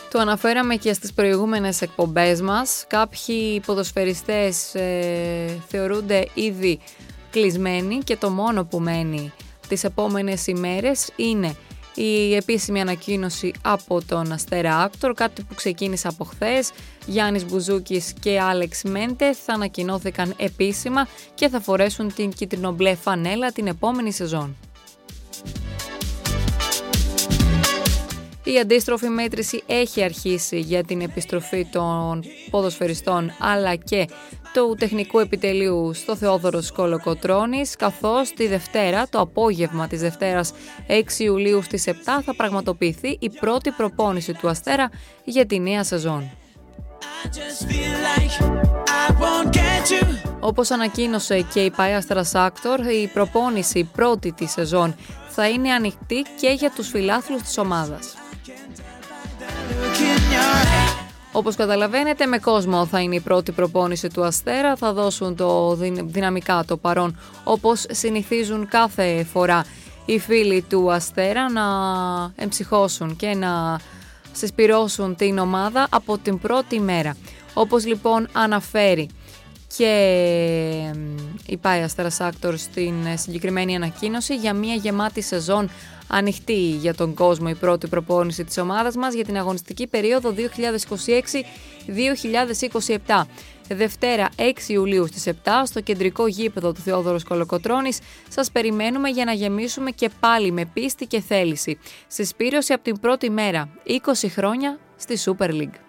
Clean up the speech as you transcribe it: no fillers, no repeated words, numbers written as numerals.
Το αναφέραμε και στις προηγούμενες εκπομπές μας. Κάποιοι ποδοσφαιριστές θεωρούνται ήδη κλεισμένοι και το μόνο που μένει τις επόμενες ημέρες είναι η επίσημη ανακοίνωση από τον Αστέρα Άκτορ, κάτι που ξεκίνησε από χθες. Γιάννης Μπουζούκης και Άλεξ Μέντε θα ανακοινώθηκαν επίσημα και θα φορέσουν την κίτρινο-μπλε φανέλα την επόμενη σεζόν. Η αντίστροφη μέτρηση έχει αρχίσει για την επιστροφή των ποδοσφαιριστών αλλά και του τεχνικού επιτελείου στο Θεόδωρος Κολοκοτρώνης, καθώς τη Δευτέρα, το απόγευμα της Δευτέρας 6 Ιουλίου στις 7 θα πραγματοποιηθεί η πρώτη προπόνηση του Αστέρα για τη νέα σεζόν. Όπως ανακοίνωσε και η ΠΑΕ Αστέρας Άκτορ, η προπόνηση πρώτη της σεζόν θα είναι ανοιχτή και για τους φιλάθλους της ομάδας. Όπως καταλαβαίνετε, με κόσμο θα είναι η πρώτη προπόνηση του Αστέρα, θα δώσουν δυναμικά το παρόν όπως συνηθίζουν κάθε φορά οι φίλοι του Αστέρα, να εμψυχώσουν και να συσπυρώσουν την ομάδα από την πρώτη μέρα. Όπως λοιπόν αναφέρει και η ΠΑΕ Αστέρας Άκτορ στην συγκεκριμένη ανακοίνωση, για μια γεμάτη σεζόν ανοιχτή για τον κόσμο η πρώτη προπόνηση της ομάδας μας για την αγωνιστική περίοδο 2026-2027. Δευτέρα 6 Ιουλίου στις 7 στο κεντρικό γήπεδο του Θεόδωρος Κολοκοτρώνης σας περιμένουμε για να γεμίσουμε και πάλι με πίστη και θέληση. Συσπήρωση από την πρώτη μέρα, 20 χρόνια στη Super League.